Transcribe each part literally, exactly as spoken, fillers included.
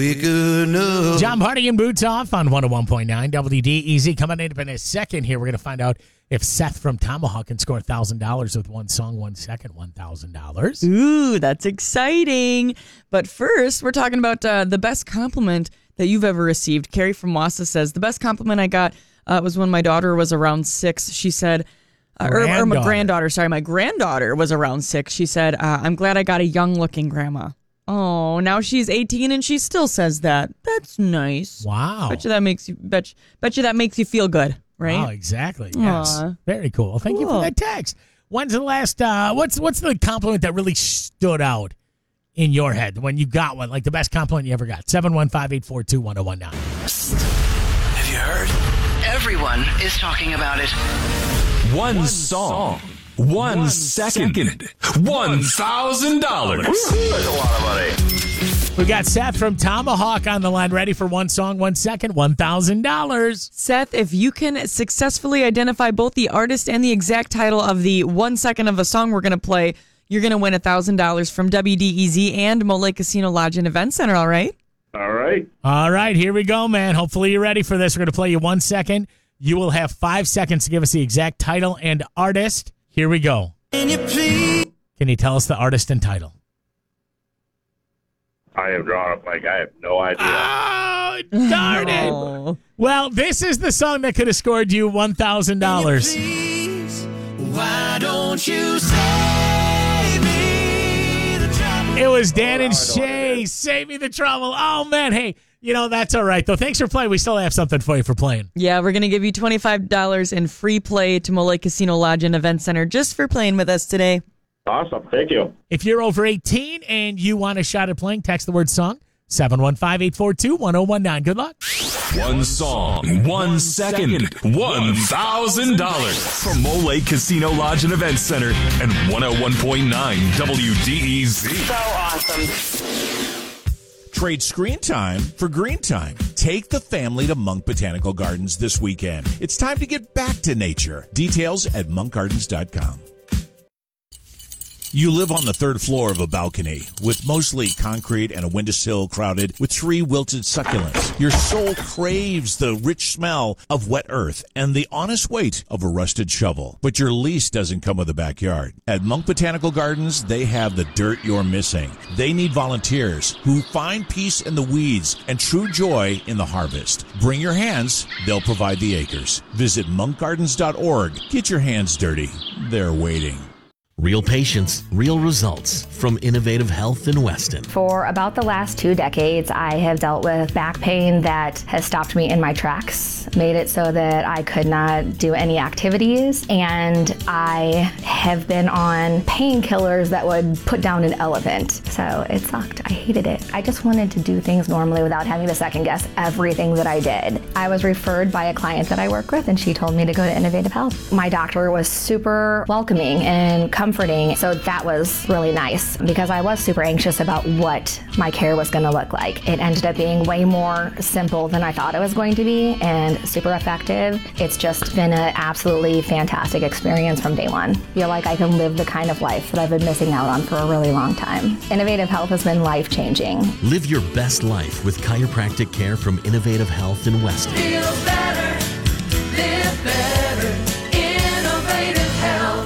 John Party and Boots Off on one oh one point nine W D E Z. Coming in in a second here, we're going to find out if Seth from Tomahawk can score one thousand dollars with one song, one second, one thousand dollars. Ooh, that's exciting. But first, we're talking about uh, the best compliment that you've ever received. Carrie from Wassa says, the best compliment I got uh, was when my daughter was around six. She said, uh, or, or my granddaughter, sorry, my granddaughter was around six. She said, uh, I'm glad I got a young-looking grandma. Oh, now she's eighteen and she still says that. That's nice. Wow. Bet you that makes you bet, bet you that makes you feel good, right? Oh, exactly. Yes. Aww. Very cool. Thank Cool. you for that text. When's the last uh what's what's the compliment that really stood out in your head when you got one? Like the best compliment you ever got? seven one five, eight four two, one oh one nine. Have you heard? Everyone is talking about it. One, one song. song. One, One second. second. One thousand dollars. That's a lot of money. We got Seth from Tomahawk on the line, ready for one song, one second, one thousand dollars. Seth, if you can successfully identify both the artist and the exact title of the one second of a song we're going to play, you're going to win one thousand dollars from W D E Z and Mole Casino Lodge and Event Center, all right? All right. All right, here we go, man. Hopefully you're ready for this. We're going to play you one second. You will have five seconds to give us the exact title and artist. Here we go. Can you please? Can you tell us the artist and title? I have drawn a blank. I have no idea. Oh, darn it. Well, this is the song that could have scored you one thousand dollars. Why don't you save me the trouble? It was Dan and Shay. Save me the trouble. Oh, man. Hey, you know, that's all right, though. Thanks for playing. We still have something for you for playing. Yeah, we're going to give you twenty-five dollars in free play to Mole Casino Lodge and Event Center just for playing with us today. Awesome. Thank you. If you're over eighteen and you want a shot at playing, text the word song, seven one five, eight four two, one oh one nine. Good luck. One song, one second, one thousand dollars from Mole Casino Lodge and Event Center and one oh one point nine W D E Z. So awesome. Trade screen time for green time. Take the family to Monk Botanical Gardens this weekend. It's time to get back to nature. Details at monk gardens dot com. You live on the third floor of a balcony with mostly concrete and a windowsill crowded with three wilted succulents. Your soul craves the rich smell of wet earth and the honest weight of a rusted shovel. But your lease doesn't come with a backyard. At Monk Botanical Gardens, they have the dirt you're missing. They need volunteers who find peace in the weeds and true joy in the harvest. Bring your hands, they'll provide the acres. Visit monk gardens dot org. Get your hands dirty. They're waiting. Real patients, real results from Innovative Health in Weston. For about the last two decades, I have dealt with back pain that has stopped me in my tracks, made it so that I could not do any activities, and I have been on painkillers that would put down an elephant. So it sucked. I hated it. I just wanted to do things normally without having to second guess everything that I did. I was referred by a client that I work with, and she told me to go to Innovative Health. My doctor was super welcoming and comforting. So that was really nice because I was super anxious about what my care was going to look like. It ended up being way more simple than I thought it was going to be and super effective. It's just been an absolutely fantastic experience from day one. I feel like I can live the kind of life that I've been missing out on for a really long time. Innovative Health has been life-changing. Live your best life with chiropractic care from Innovative Health in Weston. Feel better, live better, Innovative Health.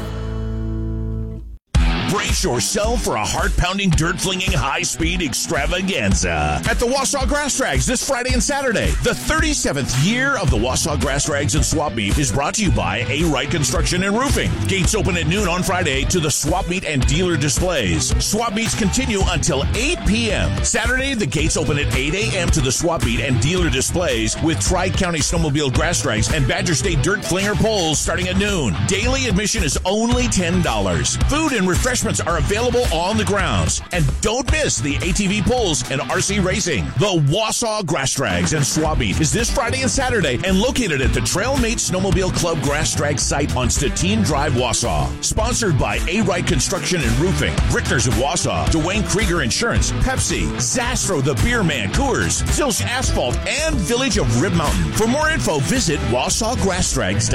Brace yourself for a heart-pounding, dirt-flinging, high-speed extravaganza at the Wausau Grass Drags this Friday and Saturday. The thirty-seventh year of the Wausau Grass Drags and Swap Meet is brought to you by A. Wright Construction and Roofing. Gates open at noon on Friday to the Swap Meet and dealer displays. Swap Meets continue until eight p.m. Saturday, the gates open at eight a.m. to the Swap Meet and dealer displays with Tri-County Snowmobile Grass Drags and Badger State Dirt Flinger poles starting at noon. Daily admission is only ten dollars. Food and refreshments are available on the grounds. And don't miss the A T V polls and R C racing. The Wausau Grass Drags and Swap Meet is this Friday and Saturday and located at the Trailmate Snowmobile Club Grass Drag site on Stettin Drive, Wausau. Sponsored by A. Wright Construction and Roofing, Richters of Wausau, Dwayne Krieger Insurance, Pepsi, Zastro the Beer Man, Coors, Zilch Asphalt, and Village of Rib Mountain. For more info, visit wausau grass drags dot com.